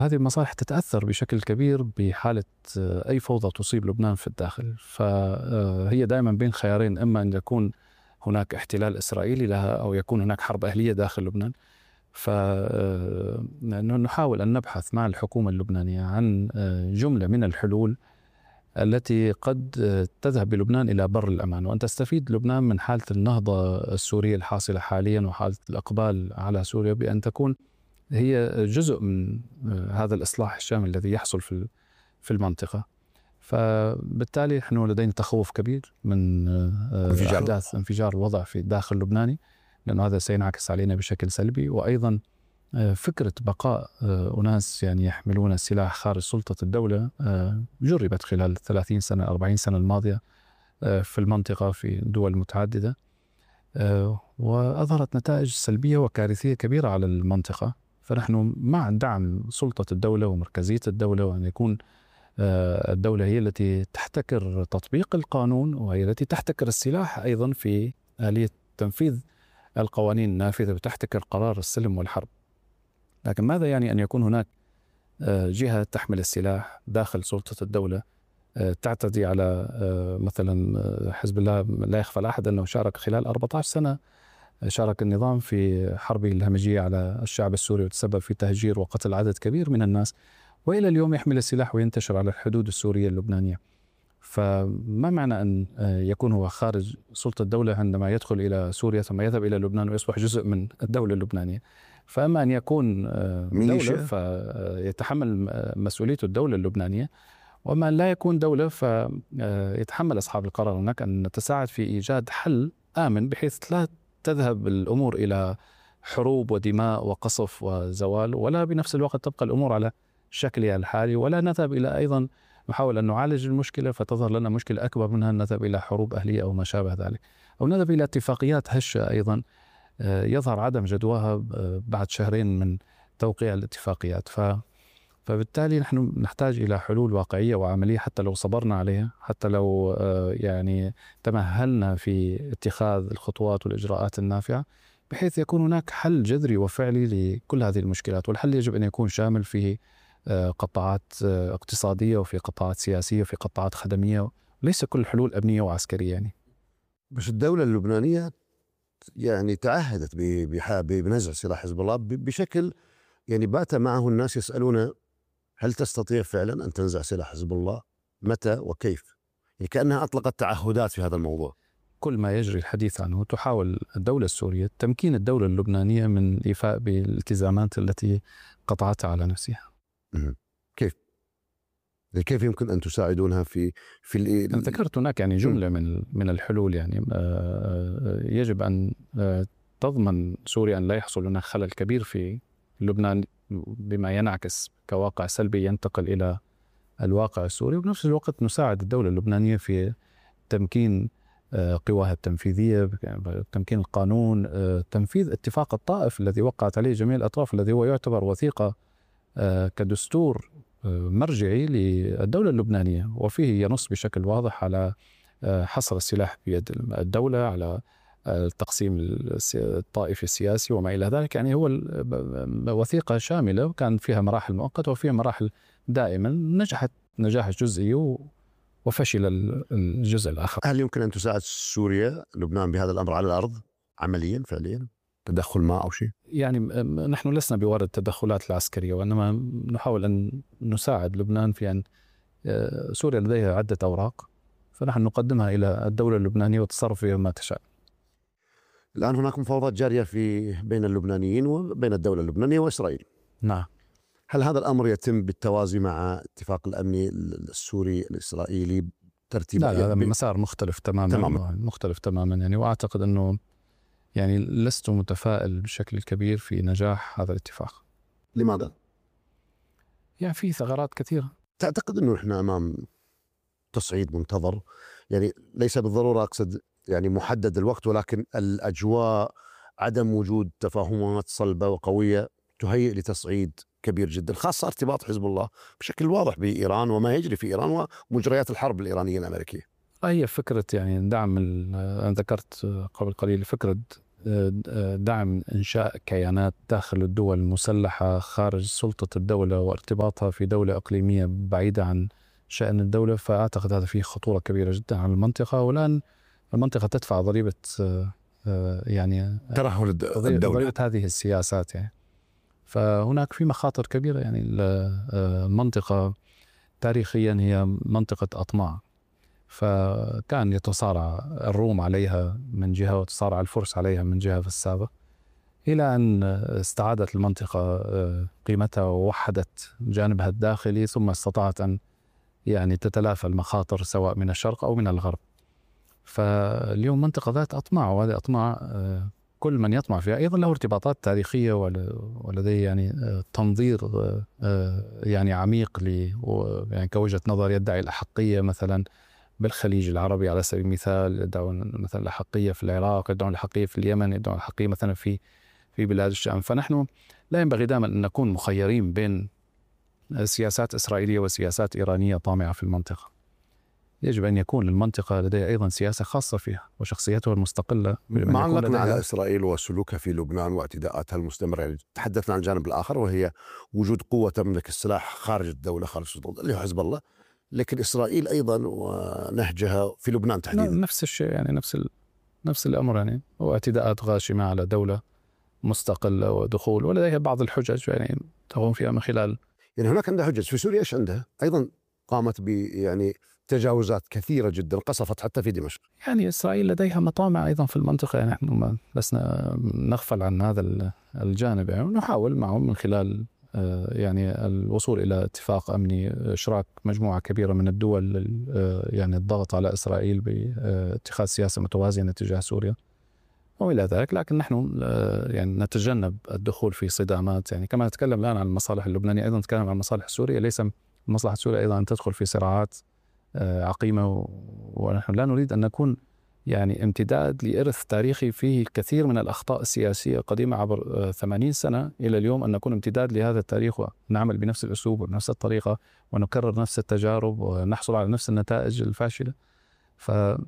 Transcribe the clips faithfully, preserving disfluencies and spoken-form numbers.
هذه المصالح تتأثر بشكل كبير بحالة أي فوضى تصيب لبنان في الداخل، فهي دائما بين خيارين: إما أن يكون هناك احتلال إسرائيلي لها أو يكون هناك حرب أهلية داخل لبنان. فنحاول أن نبحث مع الحكومة اللبنانية عن جملة من الحلول التي قد تذهب بلبنان إلى بر الأمان، وأن تستفيد لبنان من حالة النهضة السورية الحاصلة حاليا وحالة الإقبال على سوريا، بأن تكون هي جزء من هذا الإصلاح الشامل الذي يحصل في في المنطقة. فبالتالي نحن لدينا تخوف كبير من أحداث انفجار الوضع في الداخل اللبناني، لأنه هذا سينعكس علينا بشكل سلبي. وأيضا فكرة بقاء أناس يعني يحملون السلاح خارج سلطة الدولة جربت خلال ثلاثين سنة أربعين سنة الماضية في المنطقة في دول متعددة، وأظهرت نتائج سلبية وكارثية كبيرة على المنطقة. فنحن مع دعم سلطة الدولة ومركزية الدولة، وأن يكون الدولة هي التي تحتكر تطبيق القانون، وهي التي تحتكر السلاح أيضا في آلية تنفيذ القوانين النافذة، وتحتكر قرار السلم والحرب. لكن ماذا يعني أن يكون هناك جهة تحمل السلاح داخل سلطة الدولة تعتدي على مثلا حزب الله؟ لا يخفى على أحد أنه شارك خلال أربعة عشر سنة، شارك النظام في حربه الهمجية على الشعب السوري وتسبب في تهجير وقتل عدد كبير من الناس، وإلى اليوم يحمل السلاح وينتشر على الحدود السورية اللبنانية. فما معنى أن يكون هو خارج سلطة الدولة عندما يدخل إلى سوريا ثم يذهب إلى لبنان ويصبح جزء من الدولة اللبنانية؟ فأما أن يكون دولة فيتحمل مسؤوليته الدولة اللبنانية، وما أن لا يكون دولة فيتحمل أصحاب القرار هناك أن نتساعد في إيجاد حل آمن، بحيث لا تذهب الأمور إلى حروب ودماء وقصف وزوال، ولا بنفس الوقت تبقى الأمور على شكلها الحالي، ولا نذهب إلى أيضا نحاول أن نعالج المشكلة فتظهر لنا مشكلة أكبر منها، نذهب إلى حروب أهلية أو ما شابه ذلك، أو نذهب إلى اتفاقيات هشة أيضا يظهر عدم جدواها بعد شهرين من توقيع الاتفاقيات. ف فبالتالي نحن نحتاج إلى حلول واقعية وعملية، حتى لو صبرنا عليها، حتى لو يعني تمهلنا في اتخاذ الخطوات والإجراءات النافعة، بحيث يكون هناك حل جذري وفعلي لكل هذه المشكلات. والحل يجب أن يكون شامل في قطاعات اقتصادية وفي قطاعات سياسية وفي قطاعات خدمية، وليس كل الحلول أمنية وعسكرية يعني. بس الدولة اللبنانية يعني تعهدت بنزع سلاح حزب الله بشكل يعني بات معه الناس يسألون: هل تستطيع فعلا أن تنزع سلاح حزب الله؟ متى وكيف؟ يعني كأنها أطلقت تعهدات في هذا الموضوع. كل ما يجري الحديث عنه تحاول الدولة السورية تمكين الدولة اللبنانية من الإيفاء بالالتزامات التي قطعتها على نفسها. كيف؟ كيف يمكن أن تساعدونها في في ال... أنا ذكرت هناك يعني جملة من من الحلول. يعني يجب أن تضمن سوريا أن لا يحصل هناك خلل كبير في لبنان بما ينعكس كواقع سلبي ينتقل إلى الواقع السوري، وبنفس الوقت نساعد الدولة اللبنانية في تمكين قواها التنفيذية، تمكين القانون، تنفيذ اتفاق الطائف الذي وقعت عليه جميع الأطراف، الذي هو يعتبر وثيقة كدستور مرجعي للدولة اللبنانية، وفيه ينص بشكل واضح على حصر السلاح بيد الدولة، على التقسيم الطائفي السياسي وما إلى ذلك. يعني هو وثيقة شاملة وكان فيها مراحل مؤقتة وفيها مراحل دائما، نجحت نجاح جزئي وفشل الجزء الآخر. هل يمكن أن تساعد سوريا لبنان بهذا الأمر على الأرض عمليا فعليا؟ تدخل ما أو شيء؟ يعني نحن لسنا بوارد التدخلات العسكرية، وإنما نحاول أن نساعد لبنان في أن سوريا لديها عدة أوراق، فنحن نقدمها إلى الدولة اللبنانية وتصرف فيها ما تشاء. الآن هناك مفاوضات جارية في بين اللبنانيين وبين الدولة اللبنانية وإسرائيل. نعم. هل هذا الأمر يتم بالتوازي مع اتفاق الأمني السوري الإسرائيلي ترتيب؟ لا, لا هذا مسار مختلف تماما. تماما مختلف تماما يعني، وأعتقد أنه يعني لست متفائل بشكل كبير في نجاح هذا الاتفاق. لماذا؟ يعني في ثغرات كثيرة. تعتقد أنه إحنا أمام تصعيد منتظر؟ يعني ليس بالضرورة أقصد يعني محدد الوقت، ولكن الأجواء، عدم وجود تفاهمات صلبة وقوية تهيئ لتصعيد كبير جدا، خاصة ارتباط حزب الله بشكل واضح بإيران وما يجري في إيران ومجريات الحرب الإيرانية الأمريكية. هي فكرة يعني دعم، أنا ذكرت قبل قليل فكرة دعم إنشاء كيانات داخل الدول المسلحة خارج سلطة الدولة وارتباطها في دولة إقليمية بعيدة عن شأن الدولة، فأعتقد هذا فيه خطورة كبيرة جدا على المنطقة. والآن المنطقة تدفع ضريبة يعني ترهل الدولة، ضريبة هذه السياسات يعني. فهناك في مخاطر كبيرة يعني. المنطقة تاريخيا هي منطقة أطماع، فكان يتصارع الروم عليها من جهة وتصارع الفرس عليها من جهة في السابق، إلى أن استعادت المنطقة قيمتها ووحدت جانبها الداخلي، ثم استطاعت أن يعني تتلافى المخاطر سواء من الشرق أو من الغرب. فاليوم منطقة ذات أطماع، وهذه أطماع كل من يطمع فيها أيضا له ارتباطات تاريخية ولديه يعني تنظير يعني عميق لي يعني كوجهة نظر. يدعي الأحقية مثلا بالخليج العربي على سبيل المثال، يدعون مثلا الأحقية في العراق، يدعون الأحقية في اليمن، يدعون الأحقية مثلا في في بلاد الشام. فنحن لا ينبغي دائما أن نكون مخيرين بين سياسات إسرائيلية وسياسات إيرانية طامعة في المنطقة. يجب أن يكون المنطقة لديها أيضا سياسة خاصة فيها وشخصيتها المستقلة. ما علقنا على إسرائيل وسلوكها في لبنان واعتداءاتها المستمرة، يعني تحدثنا عن الجانب الآخر وهي وجود قوة تملك السلاح خارج الدولة خارج السلطة اللي هو حزب الله، لكن إسرائيل أيضا ونهجها في لبنان تحديدا نفس الشيء يعني نفس ال... نفس الأمر يعني، واعتداءات غاشمة على دولة مستقلة ودخول ولديها بعض الحجج يعني تقوم فيها من خلال يعني هناك عندها حجج. في سوريا إيش عندها؟ أيضا قامت ب يعني تجاوزات كثيرة جدا، قصفت حتى في دمشق. يعني إسرائيل لديها مطامع أيضا في المنطقة، يعني نحن ما لسنا نغفل عن هذا الجانب يعني، ونحاول معهم من خلال يعني الوصول إلى اتفاق أمني، إشراك مجموعة كبيرة من الدول يعني الضغط على إسرائيل باتخاذ سياسة متوازنة تجاه سوريا وإلى ذلك. لكن نحن يعني نتجنب الدخول في صدامات، يعني كما نتكلم الآن عن المصالح اللبنانية أيضا نتكلم عن المصالح السورية. ليس المصلحة السورية أيضا أن تدخل في صراعات عقيمة، ونحن لا نريد أن نكون يعني امتداد لإرث تاريخي فيه الكثير من الأخطاء السياسية القديمة عبر ثمانين سنة إلى اليوم، أن نكون امتداد لهذا التاريخ ونعمل بنفس الأسلوب ونفس الطريقة ونكرر نفس التجارب ونحصل على نفس النتائج الفاشلة. فيجب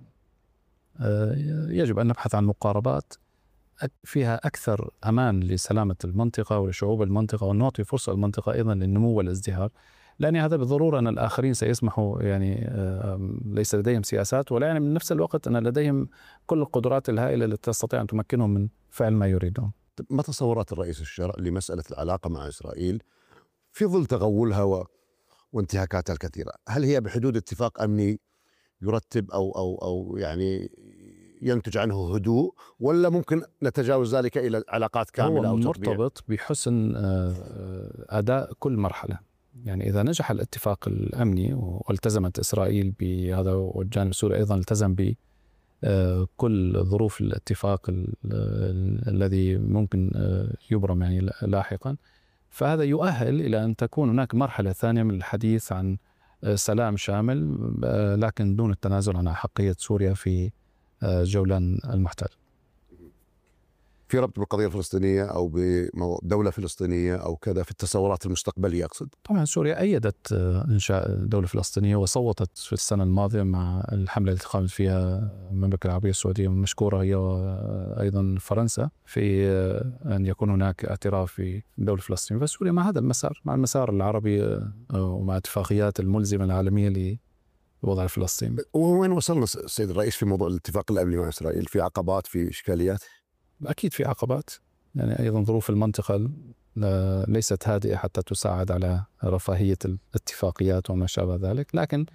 أن نبحث عن مقاربات فيها أكثر أمان لسلامة المنطقة ولشعوب المنطقة، ونعطي فرصة المنطقة أيضا للنمو والازدهار، لأن هذا بالضرورة أن الآخرين سيسمحوا يعني ليس لديهم سياسات، ولا يعني من نفس الوقت أن لديهم كل القدرات الهائلة التي تستطيع أن تمكنهم من فعل ما يريدون. ما تصورات الرئيس الشرعي لمسألة العلاقة مع إسرائيل في ظل تغولها و... وانتهاكاتها الكثيرة؟ هل هي بحدود اتفاق أمني يرتب أو أو أو يعني ينتج عنه هدوء، ولا ممكن نتجاوز ذلك إلى علاقات كاملة أو تطبيع؟ مرتبط بحسن أداء كل مرحلة. يعني إذا نجح الاتفاق الأمني والتزمت إسرائيل بهذا والجانب السوري أيضا التزم بكل ظروف الاتفاق الذي ممكن يبرم يعني لاحقا، فهذا يؤهل إلى أن تكون هناك مرحلة ثانية من الحديث عن سلام شامل، لكن دون التنازل عن أحقية سوريا في جولان المحتل. في ربط بالقضية الفلسطينية أو بدولة فلسطينية أو كذا في التصورات المستقبلية أقصد؟ طبعا سوريا أيدت إنشاء دولة فلسطينية وصوتت في السنة الماضية مع الحملة التي قامت فيها المملكة العربية السعودية مشكورة هي وأيضا فرنسا في أن يكون هناك اعتراف في دولة فلسطين. فسوريا مع هذا المسار، مع المسار العربي ومع اتفاقيات الملزمة العالمية لوضع فلسطين. وين وصلنا السيد الرئيس في موضوع الاتفاق الأمني مع إسرائيل؟ في عقبات، في إشكاليات؟ أكيد في عقبات، يعني أيضا ظروف المنطقة ليست هادئة حتى تساعد على رفاهية الاتفاقيات وما شابه ذلك، لكن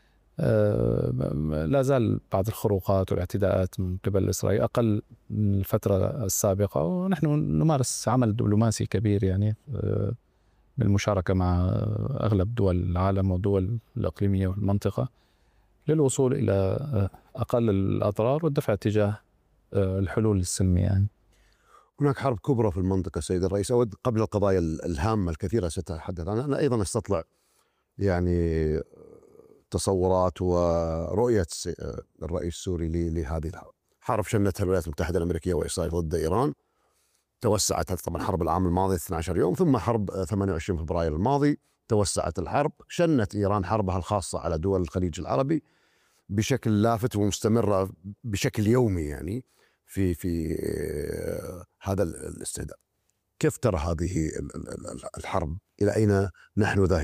لا زال بعض الخروقات والاعتداءات من قبل إسرائيل أقل من الفترة السابقة، ونحن نمارس عمل دبلوماسي كبير يعني بالمشاركة مع أغلب دول العالم والدول الإقليمية والمنطقة للوصول إلى أقل الأضرار والدفع تجاه الحلول السلمية. يعني هناك حرب كبرى في المنطقة سيد الرئيس. أود قبل القضايا الهامة الكثيرة ستتحدث عنها أنا أيضا أستطلع يعني تصورات ورؤية الرئيس السوري لهذه الحرب. حرب شنتها الولايات المتحدة الأمريكية وإسرائيل ضد إيران، توسعت طبعا حرب العام الماضي اثني عشر يوم، ثم حرب ثمانية وعشرين فبراير الماضي توسعت الحرب، شنت إيران حربها الخاصة على دول الخليج العربي بشكل لافت ومستمرة بشكل يومي يعني. في في هذا الاستهداف. كيف ترى هذه الحرب؟ إلى أين نحن ذاهبون؟